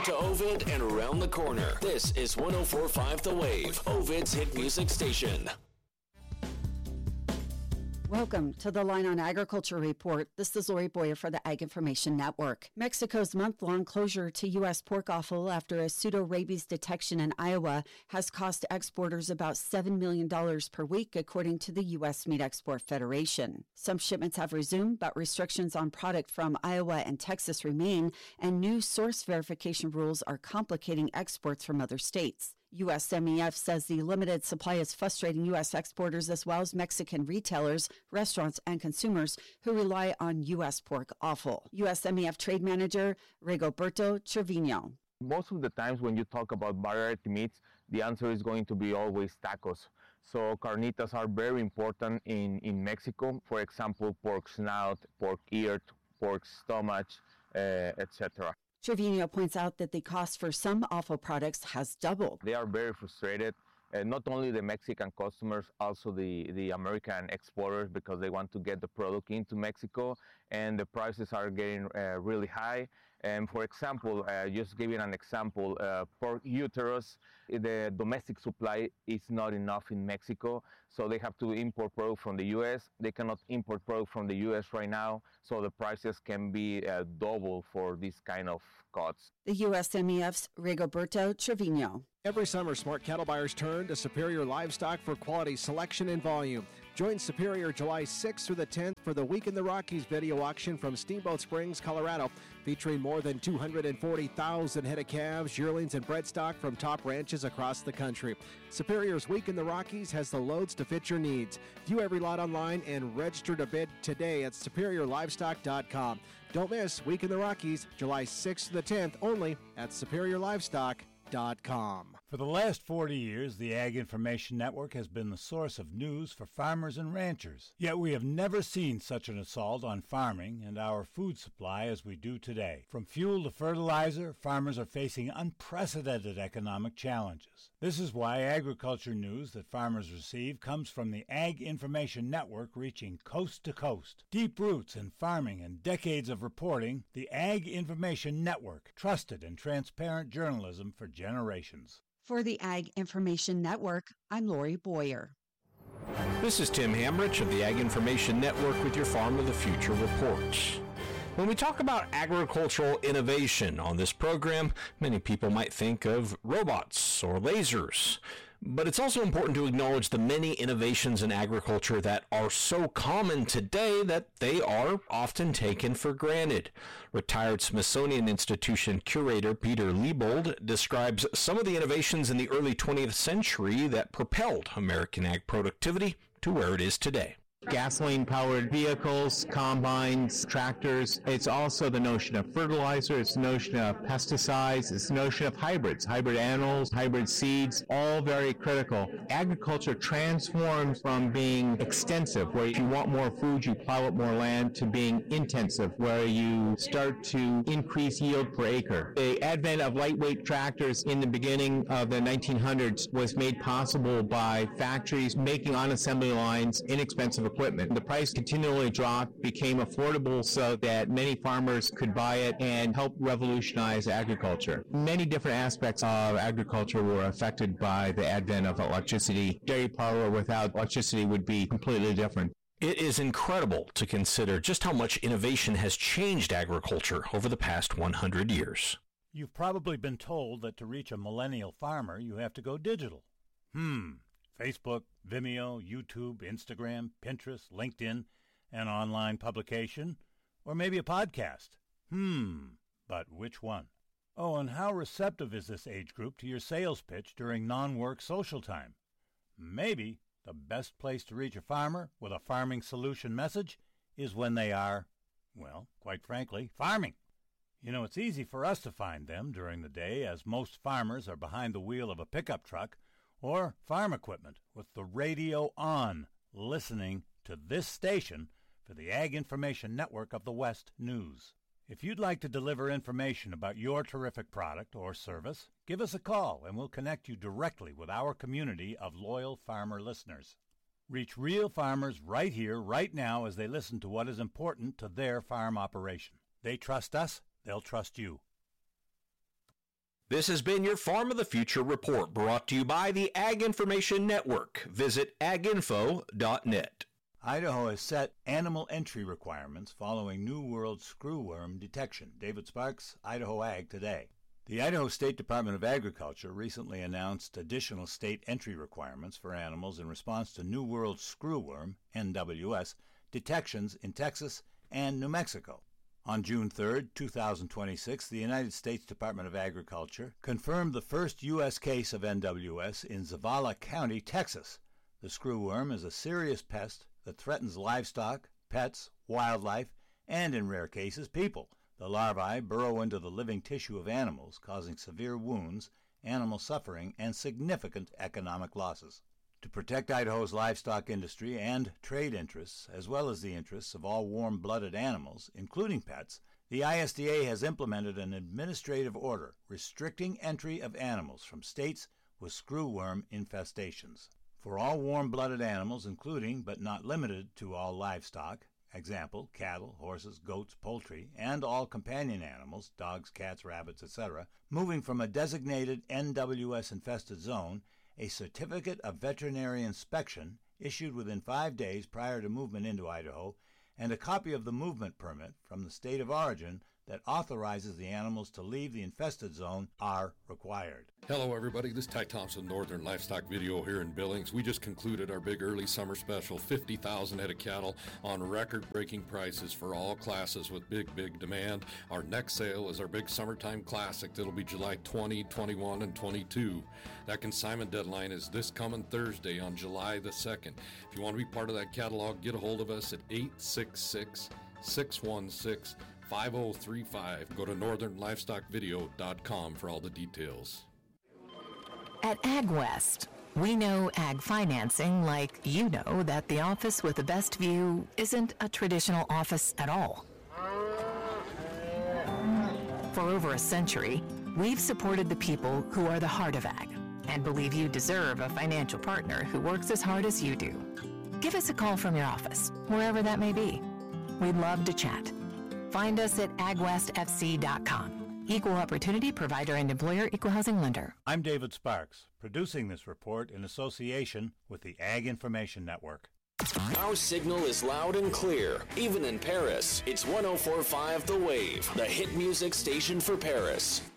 to Ovid and around the corner. This is 104.5 The Wave, Ovid's hit music station. Welcome to the Line on Agriculture Report. This is Lori Boyer for the Ag Information Network. Mexico's month-long closure to U.S. pork offal after a pseudo-rabies detection in Iowa has cost exporters about $7 million per week, according to the U.S. Meat Export Federation. Some shipments have resumed, but restrictions on product from Iowa and Texas remain, and new source verification rules are complicating exports from other states. USMEF says the limited supply is frustrating U.S. exporters as well as Mexican retailers, restaurants, and consumers who rely on U.S. pork offal. USMEF Trade Manager Rigoberto Trevino. Most of the times when you talk about variety meats, the answer is going to be always tacos. So carnitas are very important in Mexico. For example, pork snout, pork ear, pork stomach, etc. Trevino points out that the cost for some offal products has doubled. They are very frustrated, not only the Mexican customers, also the American exporters, because they want to get the product into Mexico, and the prices are getting really high. And for example, just giving an example, pork uterus, the domestic supply is not enough in Mexico, so they have to import product from the U.S. They cannot import product from the U.S. right now, so the prices can be double for this kind of cuts. The USMEF's Rigoberto Trevino. Every summer, smart cattle buyers turn to Superior Livestock for quality selection and volume. Join Superior July 6th through the 10th for the Week in the Rockies video auction from Steamboat Springs, Colorado, featuring more than 240,000 head of calves, yearlings, and bred stock from top ranches across the country. Superior's Week in the Rockies has the loads to fit your needs. View every lot online and register to bid today at superiorlivestock.com. Don't miss Week in the Rockies, July 6th to the 10th, only at superiorlivestock.com. For the last 40 years, the Ag Information Network has been the source of news for farmers and ranchers. Yet we have never seen such an assault on farming and our food supply as we do today. From fuel to fertilizer, farmers are facing unprecedented economic challenges. This is why agriculture news that farmers receive comes from the Ag Information Network, reaching coast to coast. Deep roots in farming and decades of reporting, the Ag Information Network, trusted and transparent journalism for generations. For the Ag Information Network, I'm Lori Boyer. This is Tim Hamrich of the Ag Information Network with your Farm of the Future report. When we talk about agricultural innovation on this program, many people might think of robots or lasers. But it's also important to acknowledge the many innovations in agriculture that are so common today that they are often taken for granted. Retired Smithsonian Institution curator Peter Liebold describes some of the innovations in the early 20th century that propelled American ag productivity to where it is today. Gasoline-powered vehicles, combines, tractors. It's also the notion of fertilizer. It's the notion of pesticides. It's the notion of hybrids, hybrid animals, hybrid seeds, all very critical. Agriculture transforms from being extensive, where you want more food, you plow up more land, to being intensive, where you start to increase yield per acre. The advent of lightweight tractors in the beginning of the 1900s was made possible by factories making on assembly lines inexpensive equipment. The price continually dropped, became affordable so that many farmers could buy it, and helped revolutionize agriculture. Many different aspects of agriculture were affected by the advent of electricity. Dairy power without electricity would be completely different. It is incredible to consider just how much innovation has changed agriculture over the past 100 years. You've probably been told that to reach a millennial farmer, you have to go digital. Facebook, Vimeo, YouTube, Instagram, Pinterest, LinkedIn, an online publication, or maybe a podcast. But which one? Oh, and how receptive is this age group to your sales pitch during non-work social time? Maybe the best place to reach a farmer with a farming solution message is when they are, well, quite frankly, farming. You know, it's easy for us to find them during the day, as most farmers are behind the wheel of a pickup truck or farm equipment with the radio on, listening to this station for the Ag Information Network of the West News. If you'd like to deliver information about your terrific product or service, give us a call and we'll connect you directly with our community of loyal farmer listeners. Reach real farmers right here, right now, as they listen to what is important to their farm operation. They trust us, they'll trust you. This has been your Farm of the Future report, brought to you by the Ag Information Network. Visit aginfo.net. Idaho has set animal entry requirements following New World screwworm detection. David Sparks, Idaho Ag Today. The Idaho State Department of Agriculture recently announced additional state entry requirements for animals in response to New World screwworm, NWS, detections in Texas and New Mexico. On June 3, 2026, the United States Department of Agriculture confirmed the first U.S. case of NWS in Zavala County, Texas. The screwworm is a serious pest that threatens livestock, pets, wildlife, and in rare cases, people. The larvae burrow into the living tissue of animals, causing severe wounds, animal suffering, and significant economic losses. To protect Idaho's livestock industry and trade interests, as well as the interests of all warm-blooded animals, including pets, the ISDA has implemented an administrative order restricting entry of animals from states with screwworm infestations. For all warm-blooded animals, including but not limited to all livestock, example, cattle, horses, goats, poultry, and all companion animals, dogs, cats, rabbits, etc., moving from a designated NWS-infested zone, a certificate of veterinary inspection issued within 5 days prior to movement into Idaho, and a copy of the movement permit from the state of origin that authorizes the animals to leave the infested zone are required. Hello everybody, this is Ty Thompson, Northern Livestock Video here in Billings. We just concluded our big early summer special, 50,000 head of cattle on record-breaking prices for all classes with big demand. Our next sale is our big summertime classic that'll be July 20, 21, and 22. That consignment deadline is this coming Thursday on July the 2nd. If you want to be part of that catalog, get a hold of us at 866-616-5035. Go to northernlivestockvideo.com for all the details. At AgWest, we know ag financing like you know that the office with the best view isn't a traditional office at all. For over a century, we've supported the people who are the heart of ag and believe you deserve a financial partner who works as hard as you do. Give us a call from your office, wherever that may be. We'd love to chat. Find us at agwestfc.com. Equal Opportunity Provider and Employer Equal Housing Lender. I'm David Sparks, producing this report in association with the Ag Information Network. Our signal is loud and clear, even in Paris. It's 104.5 The Wave, the hit music station for Paris.